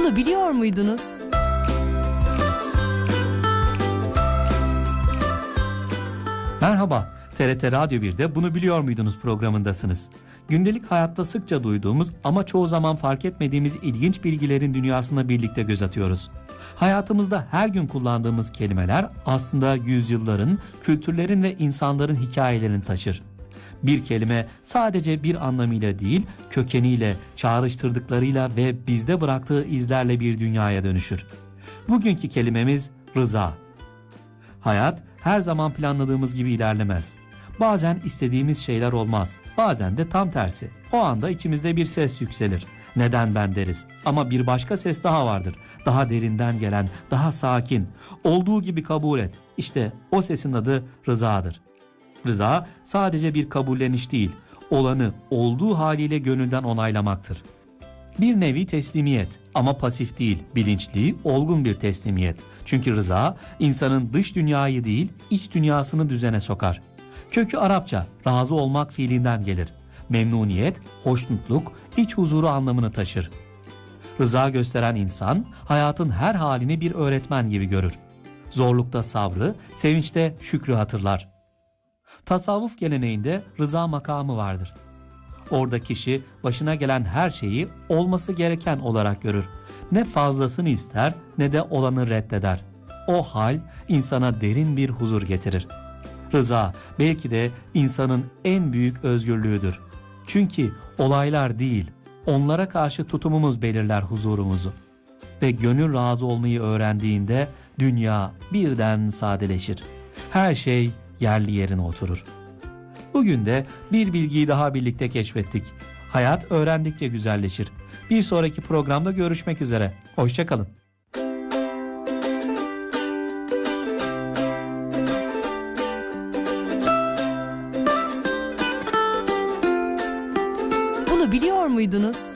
Bunu biliyor muydunuz? Merhaba, TRT Radyo 1'de Bunu Biliyor Muydunuz programındasınız. Gündelik hayatta sıkça duyduğumuz ama çoğu zaman fark etmediğimiz ilginç bilgilerin dünyasına birlikte göz atıyoruz. Hayatımızda her gün kullandığımız kelimeler aslında yüzyılların, kültürlerin ve insanların hikayelerini taşır. Bir kelime sadece bir anlamıyla değil, kökeniyle, çağrıştırdıklarıyla ve bizde bıraktığı izlerle bir dünyaya dönüşür. Bugünkü kelimemiz rıza. Hayat her zaman planladığımız gibi ilerlemez. Bazen istediğimiz şeyler olmaz, bazen de tam tersi. O anda içimizde bir ses yükselir. Neden ben deriz. Ama bir başka ses daha vardır. Daha derinden gelen, daha sakin. Olduğu gibi kabul et. İşte o sesin adı rızadır. Rıza sadece bir kabulleniş değil, olanı olduğu haliyle gönülden onaylamaktır. Bir nevi teslimiyet ama pasif değil, bilinçli, olgun bir teslimiyet. Çünkü rıza insanın dış dünyayı değil, iç dünyasını düzene sokar. Kökü Arapça, razı olmak fiilinden gelir. Memnuniyet, hoşnutluk, iç huzuru anlamını taşır. Rıza gösteren insan, hayatın her halini bir öğretmen gibi görür. Zorlukta sabrı, sevinçte şükrü hatırlar. Tasavvuf geleneğinde rıza makamı vardır. Orada kişi başına gelen her şeyi olması gereken olarak görür. Ne fazlasını ister ne de olanı reddeder. O hal insana derin bir huzur getirir. Rıza belki de insanın en büyük özgürlüğüdür. Çünkü olaylar değil, onlara karşı tutumumuz belirler huzurumuzu. Ve gönül razı olmayı öğrendiğinde dünya birden sadeleşir. Her şey yerli yerine oturur. Bugün de bir bilgiyi daha birlikte keşfettik. Hayat öğrendikçe güzelleşir. Bir sonraki programda görüşmek üzere. Hoşça kalın. Bunu biliyor muydunuz?